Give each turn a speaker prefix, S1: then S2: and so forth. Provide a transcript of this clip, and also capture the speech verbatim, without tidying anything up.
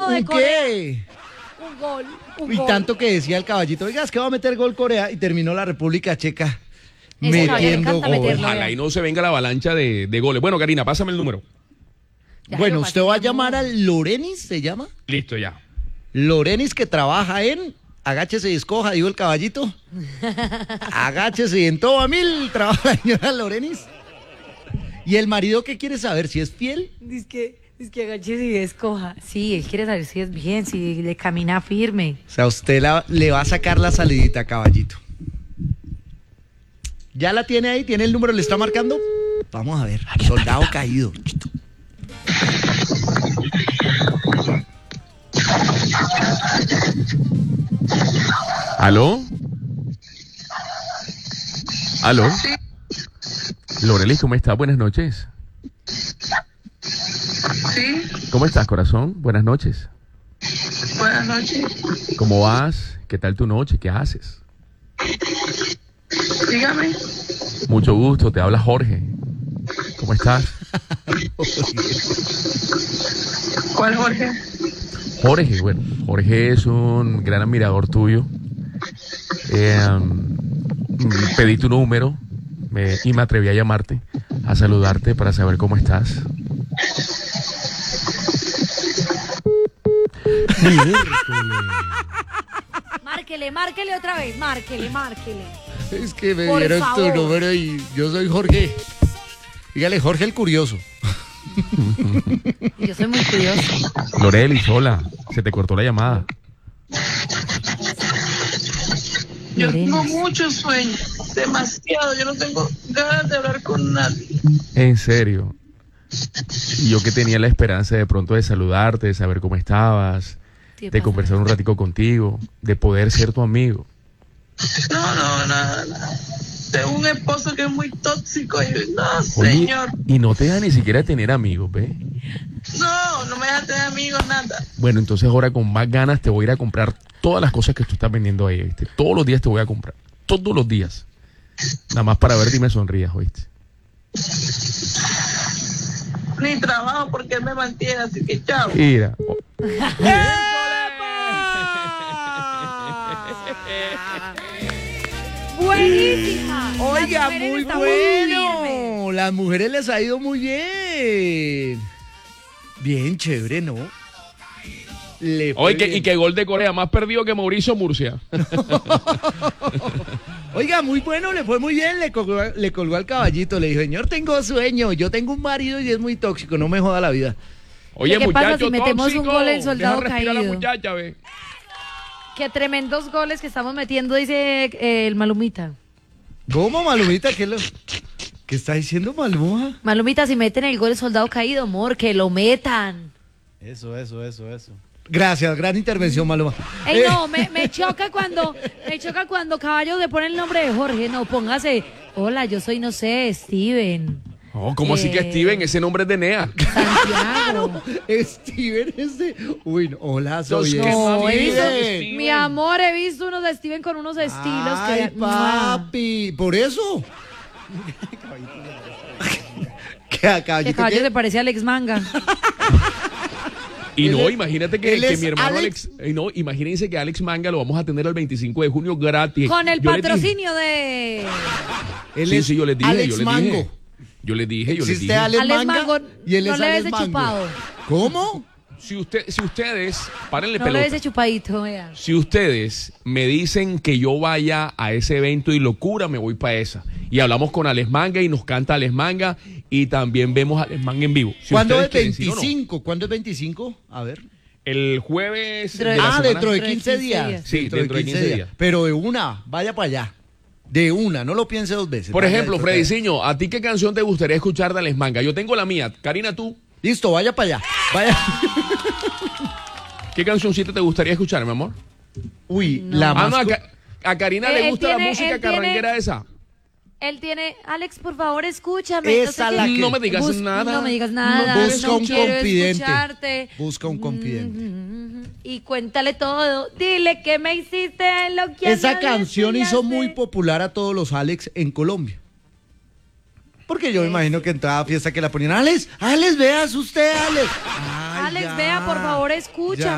S1: de
S2: ¿Un
S1: Corea.
S2: qué?
S1: Un gol, un
S2: Y
S1: gol.
S2: tanto que decía el caballito, oiga, es que va a meter gol Corea y terminó la República Checa
S1: Ese caballero le
S2: metiendo
S1: encanta
S2: gol.
S1: meterlo.
S3: Ojalá y no se venga la avalancha de, de goles. Bueno, Karina, pásame el número.
S1: Ya,
S2: Bueno,
S1: lo
S2: usted
S1: pasé,
S2: va a
S1: mi
S2: llamar
S1: amor.
S2: al Lorenis, ¿se llama?
S3: Listo, ya.
S2: Lorenis, que trabaja en Agáchese y escoja, dijo el caballito. Agáchese y en todo a mil trabaja la señora Lorenis. ¿Y el marido qué quiere saber? ¿Si es fiel?
S1: Dice que, dice que agache y escoja. Sí, él quiere saber si es bien, si le camina firme.
S2: O sea, usted la- le va a sacar la salidita, caballito. ¿Ya la tiene ahí? ¿Tiene el número? ¿Le está marcando? Vamos a ver. Soldado caído.
S3: ¿Aló? ¿Aló? Lorelis, ¿cómo estás? Buenas noches.
S4: Sí,
S3: ¿Cómo estás, corazón? Buenas noches.
S4: buenas noches.
S3: ¿Cómo vas? ¿Qué tal tu noche? ¿Qué haces?
S4: Dígame.
S3: Mucho gusto, te habla Jorge. ¿Cómo estás?
S4: ¿Cuál Jorge?
S3: Jorge, bueno, Jorge es un gran admirador tuyo. Eh, um, pedí tu número me- y me atreví a llamarte, a saludarte para saber cómo estás.
S1: Márquele, márquele otra vez, márquele, márquele.
S2: Es que me
S1: Por
S2: dieron
S1: favor.
S2: tu número y yo soy Jorge. Dígale, Jorge el curioso.
S1: Yo soy muy curiosa.
S3: Lorelis, hola, se te cortó la llamada.
S4: Yo
S1: Lorenis.
S4: tengo mucho sueño, demasiado. Yo no tengo ganas de hablar con nadie.
S3: En serio. Y yo que tenía la esperanza de pronto de saludarte, de saber cómo estabas,
S1: ¿Qué
S3: de
S1: pasa?
S3: conversar un ratico contigo, de poder ser tu amigo.
S4: No, no, nada, nada. Tengo un esposo que es muy tóxico y no,
S3: Oye,
S4: señor.
S3: y no te deja ni siquiera tener amigos, ¿ves?
S4: No, no me deja tener amigos, nada.
S3: Bueno, entonces ahora con más ganas te voy a ir a comprar todas las cosas que tú estás vendiendo ahí, ¿viste? Todos los días te voy a comprar. Todos los días. Nada más para verte y me sonrías, ¿oíste?
S4: Ni trabajo porque él me mantiene, así que chao.
S3: Mira. Oh,
S1: Buenísima.
S2: Oiga,
S1: Las mujeres
S2: muy
S1: están firmes.
S2: bueno. Las mujeres les ha ido muy bien. Bien chévere, ¿no? Le fue
S3: Oye, que-
S2: bien.
S3: y que gol de Corea, más perdido que Mauricio Murcia.
S2: Oiga, muy bueno, le fue muy bien, le colgó, le colgó al caballito, le dijo, señor, tengo sueño, yo tengo un marido y es muy tóxico, no me joda la vida.
S3: Oye,
S1: ¿Qué pasa
S3: muchacho
S1: si metemos un
S3: tóxico,
S1: gol en Soldado
S3: deja respirar a la
S1: Caído?
S3: muchacha, ve.
S1: Qué tremendos goles que estamos metiendo, dice eh, el Malumita.
S2: ¿Cómo, Malumita? ¿Qué, lo, ¿Qué está diciendo Maluma?
S1: Malumita, si meten el gol de Soldado Caído, amor, que lo metan.
S2: Eso, eso, eso, eso. Gracias, gran intervención, Maluma.
S1: Ey,
S2: Eh,
S1: no, me, me choca cuando, me choca cuando Caballo le pone el nombre de Jorge. No, póngase, hola, yo soy, no sé, Steven,
S3: Oh, ¿cómo así que
S1: Eh.
S3: Steven? Ese nombre es de Nea.
S1: Santiago.
S2: Steven es de... Uy, no, hola, soy
S3: Yo-
S1: No,
S3: Steven.
S1: he visto,
S3: Steven.
S1: mi amor, he visto unos de Steven con unos estilos
S2: Ay,
S1: que...
S2: papi, por eso. ¿Qué a
S1: Que
S2: caballito
S1: Caballo
S2: qué?
S1: le parece a Alex Manga.
S3: Y
S2: Él
S3: no,
S2: es-
S3: imagínate que,
S2: él
S3: que
S2: es
S3: mi hermano
S2: Alex.
S3: Alex, eh, no, imagínense que Alex Manga lo vamos a tener el veinticinco de junio gratis.
S1: Con el
S3: Yo les dije-
S1: patrocinio de...
S2: Él
S3: Sí,
S2: es
S3: sí, yo les dije,
S2: Alex
S3: yo les
S2: Mango.
S3: dije. Yo les dije, yo les
S2: Existe
S3: dije.
S2: Alex,
S1: Alex
S2: Manga
S1: Mango,
S2: y él
S1: no
S2: es
S1: le
S2: Alex
S1: ves
S2: Mango.
S1: chupado.
S2: ¿Cómo?
S3: Si, usted, si ustedes, párenle
S1: No le
S3: pelota.
S1: ves chupadito, vea.
S3: Si ustedes me dicen que yo vaya a ese evento y locura, me voy para esa. Y hablamos con Alex Manga y nos canta Alex Manga y también vemos a Alex Manga en vivo. Si
S2: ¿Cuándo
S3: ustedes
S2: es
S3: quieren, ¿sí o no?
S2: veinticinco? ¿Cuándo es veinticinco? A ver.
S3: El jueves
S1: Dentro
S3: de
S1: de-
S3: la
S2: Ah,
S3: semana-
S2: dentro de
S1: Dentro de
S2: quince
S1: quince
S2: días.
S1: días.
S3: Sí, dentro de quince días.
S2: Pero de una, vaya para allá. De una, no lo piense dos veces.
S3: Por
S2: Vaya
S3: ejemplo,
S2: de toque.
S3: Frediciño, ¿a ti qué canción te gustaría escuchar de Alex Manga? Yo tengo la mía. Karina, ¿tú?
S2: Listo, vaya para allá. Vaya.
S3: ¿Qué cancioncita te gustaría escuchar, mi amor?
S2: Uy,
S1: No.
S2: la
S3: Ah,
S2: más...
S3: no, a,
S2: co-
S3: Ca- a Karina
S1: Eh,
S3: le
S1: él
S3: gusta
S1: tiene-
S3: la música
S1: él tiene-
S3: carranguera esa.
S1: Él tiene... Alex, por favor, escúchame.
S2: Esa
S1: sé
S2: la
S1: qué.
S2: que-
S3: No me digas
S1: Bus-
S3: nada.
S1: No me digas nada.
S2: Busca
S1: no
S2: un
S1: quiero
S2: confidente.
S1: escucharte.
S2: Busca un confidente.
S1: Mm, Y cuéntale todo. Dile que me hiciste lo que a
S2: Esa
S1: nadie
S2: canción
S1: se le
S2: hizo
S1: hace.
S2: muy popular a todos los Alex en Colombia. Porque yo me imagino que en toda fiesta que la ponían, Alex, Alex, veas usted, Alex. Ay,
S1: Alex,
S2: ya,
S1: vea, por favor, escucha.
S2: ya.